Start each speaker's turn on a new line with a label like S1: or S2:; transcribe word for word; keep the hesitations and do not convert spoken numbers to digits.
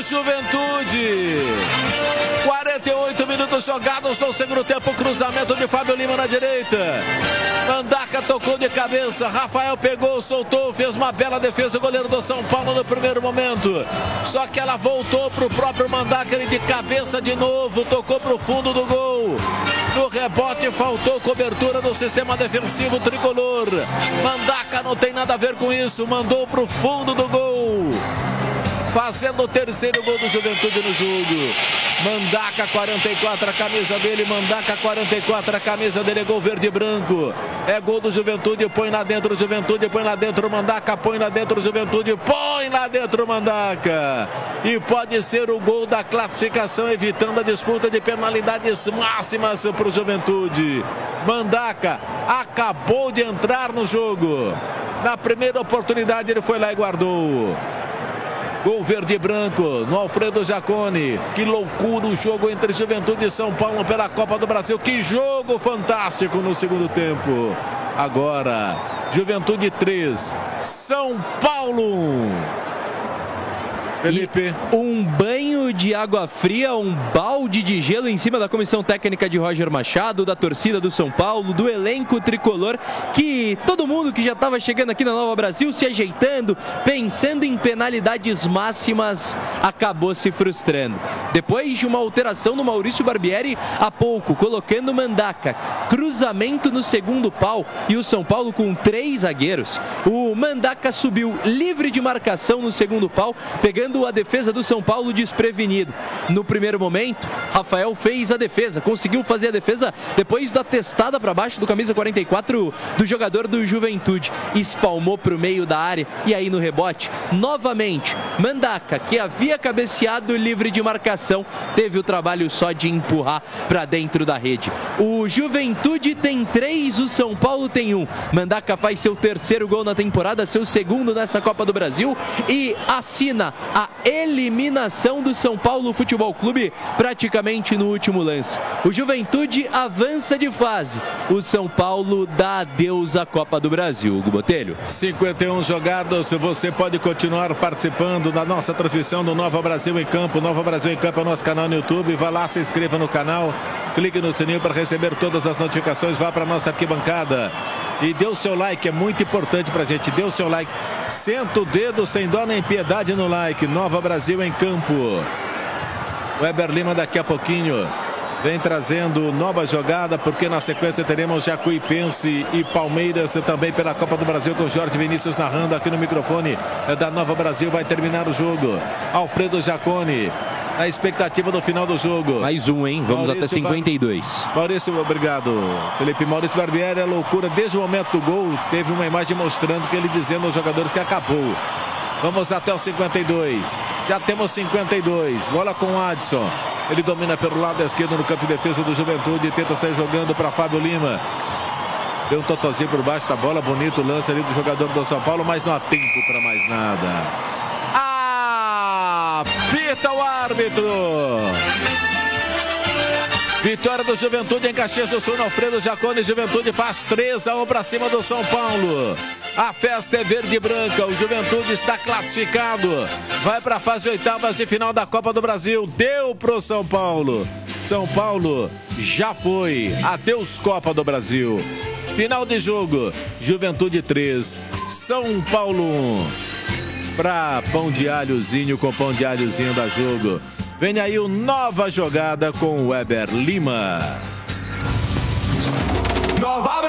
S1: Juventude. quarenta e oito minutos jogados no segundo tempo. Cruzamento de Fábio Lima na direita. Mandaca tocou de cabeça. Rafael pegou, soltou, fez uma bela defesa. O goleiro do São Paulo no primeiro momento. Só que ela voltou para o próprio Mandaca. Ele de cabeça de novo. Tocou para o fundo do gol. No rebote faltou cobertura do sistema defensivo tricolor. Mandaca não tem nada a ver com isso. Mandou para o fundo do gol. Fazendo o terceiro gol do Juventude no jogo. Mandaca quarenta e quatro, a camisa dele. Mandaca quarenta e quatro, a camisa dele. É gol verde e branco. É gol do Juventude. Põe lá dentro o Juventude. Põe lá dentro o Mandaca. Põe lá dentro o Juventude. Põe lá dentro o Mandaca. E pode ser o gol da classificação, evitando a disputa de penalidades máximas para o Juventude. Mandaca acabou de entrar no jogo. Na primeira oportunidade ele foi lá e guardou. Gol verde e branco no Alfredo Jaconi. Que loucura o jogo entre Juventude e São Paulo pela Copa do Brasil. Que jogo fantástico no segundo tempo. Agora, Juventude três, São Paulo um. Felipe.
S2: E um banho de água fria, um balde de gelo em cima da comissão técnica de Roger Machado, da torcida do São Paulo, do elenco tricolor, que todo mundo que já estava chegando aqui na Nova Brasil se ajeitando, pensando em penalidades máximas, acabou se frustrando. Depois de uma alteração no Maurício Barbieri há pouco, colocando Mandaca, cruzamento no segundo pau e o São Paulo com três zagueiros. O Mandaca subiu livre de marcação no segundo pau, pegando a defesa do São Paulo desprevenido. No primeiro momento, Rafael fez a defesa, conseguiu fazer a defesa depois da testada para baixo do camisa quarenta e quatro do jogador do Juventude. Espalmou para o meio da área e aí no rebote, novamente, Mandaca, que havia cabeceado livre de marcação, teve o trabalho só de empurrar para dentro da rede. O Juventude tem três, o São Paulo tem um. Mandaca faz seu terceiro gol na temporada, seu segundo nessa Copa do Brasil e assina a eliminação do São Paulo Futebol Clube praticamente no último lance. O Juventude avança de fase. O São Paulo dá adeus à Copa do Brasil. Hugo Botelho.
S1: cinquenta e um jogados. Você pode continuar participando da nossa transmissão do Nova Brasil em Campo. Nova Brasil em Campo é o nosso canal no YouTube. Vá lá, se inscreva no canal. Clique no sininho para receber todas as notificações. Vá para a nossa arquibancada. E dê o seu like, é muito importante pra gente. Dê o seu like. Senta o dedo sem dó nem piedade no like. Nova Brasil em Campo. Weber Lima daqui a pouquinho vem trazendo nova jogada, porque na sequência teremos Jacuipense e Palmeiras também pela Copa do Brasil, com Jorge Vinícius narrando aqui no microfone da Nova Brasil. Vai terminar o jogo. Alfredo Jaconi, a expectativa do final do jogo.
S2: Mais um, hein? Vamos Maurício até cinquenta e dois.
S1: Bar... Maurício, obrigado, Felipe. Maurício Barbieri é loucura. Desde o momento do gol, teve uma imagem mostrando que ele dizendo aos jogadores que acabou. Vamos até os cinquenta e dois. Já temos cinquenta e dois. Bola com o Adson. Ele domina pelo lado esquerdo no campo de defesa do Juventude. Tenta sair jogando para Fábio Lima. Deu um totozinho por baixo da bola. Bonito lance ali do jogador do São Paulo, mas não há tempo para mais nada. Apita o árbitro. Vitória do Juventude em Caxias do Sul, no Alfredo Jaconi. Juventude faz três a um para cima do São Paulo. A festa é verde e branca. O Juventude está classificado. Vai para a fase oitavas de final da Copa do Brasil. Deu pro São Paulo. São Paulo já foi. Adeus Copa do Brasil. Final de jogo. Juventude três, São Paulo um. Para pão de alhozinho com pão de alhozinho da jogo. Vem aí o Nova Jogada com Weber Lima.
S3: Nova